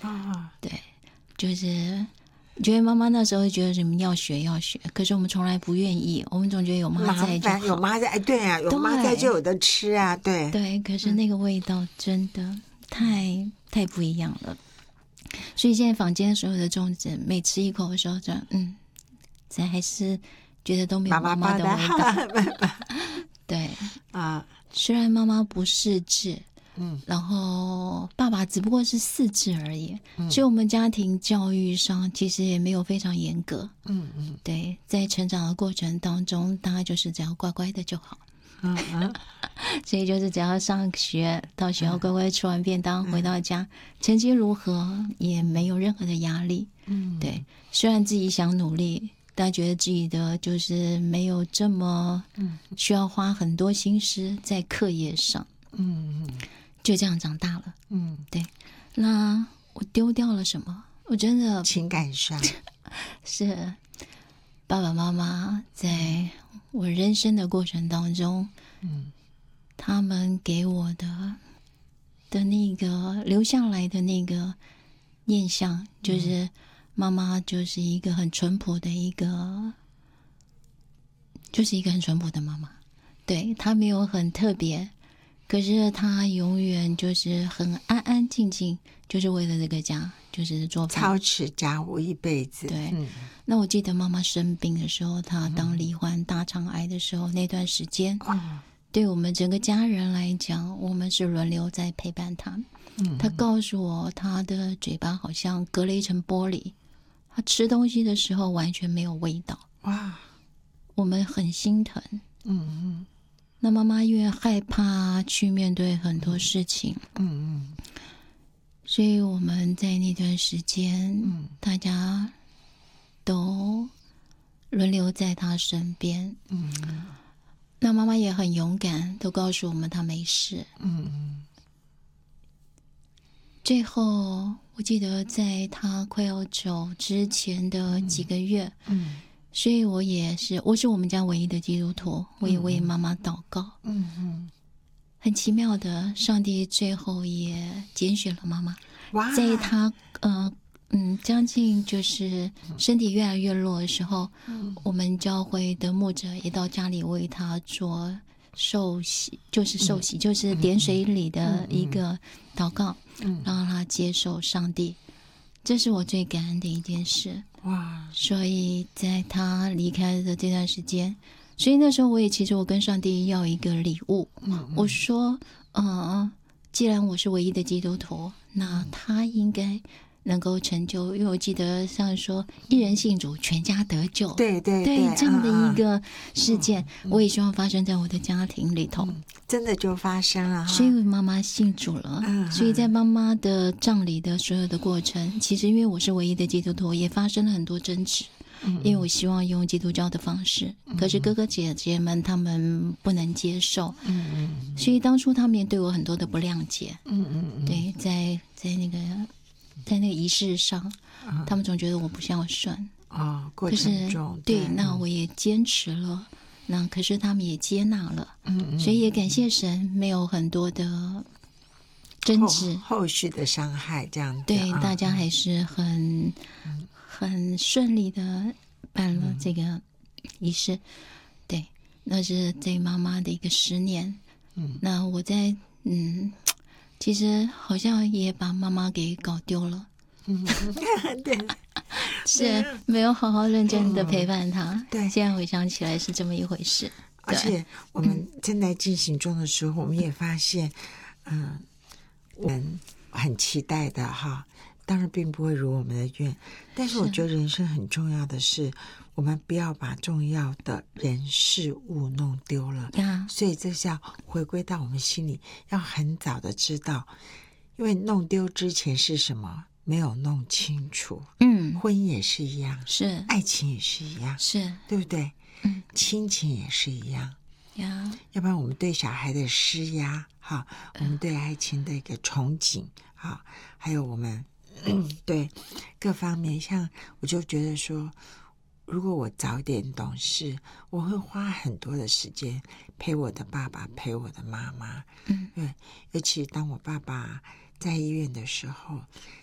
对，就是觉得妈妈那时候觉得什么要学，可是我们从来不愿意，我们总觉得有妈在就好， 有妈在，对啊，有妈在就有的吃啊，对对，可是那个味道真的太不一样了。所以现在坊间所有的粽子，每吃一口的时候就咱还是觉得都没有妈妈的味道。对啊，虽然妈妈不识字，然后爸爸只不过是识字而已，所以我们家庭教育上其实也没有非常严格。对，在成长的过程当中，大概就是只要乖乖的就好。所以就是只要上学，到学校乖乖吃完便当，回到家成绩如何也没有任何的压力。对，虽然自己想努力，但觉得自己的就是没有这么需要花很多心思在课业上。就这样长大了。对。那我丢掉了什么？我真的情感上是爸爸妈妈在我人生的过程当中，他们给我的那个留下来的那个印象，就是妈妈就是一个很淳朴的很淳朴的妈妈。对，她没有很特别，可是她永远就是很安安静静，就是为了这个家，就是做饭操持家务一辈子。 对，那我记得妈妈生病的时候，她当罹患大肠癌的时候，那段时间，对我们整个家人来讲，我们是轮流在陪伴她。她告诉我，她的嘴巴好像隔了一层玻璃，她吃东西的时候完全没有味道。 哇， 我们很心疼。那妈妈因为害怕去面对很多事情，所以我们在那段时间，大家都轮流在她身边。那妈妈也很勇敢，都告诉我们她没事。最后我记得在她快要走之前的几个月，所以我是我们家唯一的基督徒，我也为妈妈祷告。很奇妙的，上帝最后也拣选了妈妈。在她将近就是身体越来越弱的时候，我们教会的牧者也到家里为她做受洗，就是点水里的一个祷告，让她接受上帝。这是我最感恩的一件事。 哇！ 所以在他离开的这段时间，所以那时候其实我跟上帝要一个礼物。我说既然我是唯一的基督徒，那他应该能够成就，因为我记得像说一人信主全家得救， 对这样的一个事件，我也希望发生在我的家庭里头。 真的就发生了。 所以妈妈信主了，所以在妈妈的葬礼的所有的过程，其实因为我是唯一的基督徒，也发生了很多争执。因为我希望用基督教的方式，可是哥哥姐姐们他们不能接受。所以当初他们也对我很多的不谅解。对，在那个仪式上，他们总觉得我不孝顺。 过程中对，那我也坚持了。那可是他们也接纳了。所以也感谢神，没有很多的争执， 后续的伤害这样子。 对，大家还是很顺利的办了这个仪式。对，那是对妈妈的一个思念。那我在其实好像也把妈妈给搞丢了。 对， 是没有好好认真的陪伴她。 对， 现在回想起来是这么一回事。 而且我们正在进行中的时候，我们也发现我们很期待的当然并不会如我们的愿，但是我觉得人生很重要的是我们不要把重要的人事物弄丢了。所以这是要回归到我们心里，要很早的知道，因为弄丢之前是什么没有弄清楚。婚姻也是一样， 是爱情也是一样， 是对不对？亲情也是一样。要不然我们对小孩的施压我们对爱情的一个憧憬还有我们对各方面，像我就觉得说，如果我早点懂事，我会花很多的时间陪我的爸爸，陪我的妈妈。对，尤其当我爸爸在医院的时候，